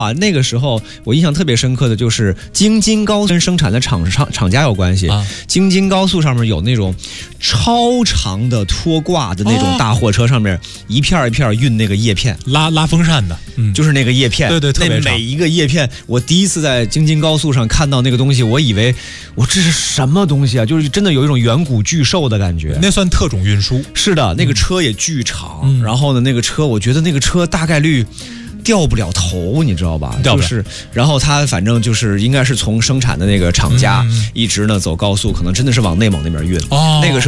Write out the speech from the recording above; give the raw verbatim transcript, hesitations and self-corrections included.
啊，那个时候我印象特别深刻的就是京津高速跟生产的厂厂厂家有关系。啊、京津高速上面有那种超长的拖挂的那种大货车，上面一片一片运那个叶片， 拉拉风扇的，嗯， 就是那个叶片。 对对，特别长。 那每一个叶片，我第一次在京津高速上看到那个东西，我以为我这是什么东西啊？就是真的有一种远古巨兽的感觉。 那算特种运输。 是的，那个车也巨长， 嗯、 然后呢，那个车我觉得那个车大概率掉不了头，你知道吧？ 掉不了。 就是，然后它反正就是应该是从生产的那个厂家、嗯、一直呢走高速，可能真的是往内蒙那边运。哦，那个时候。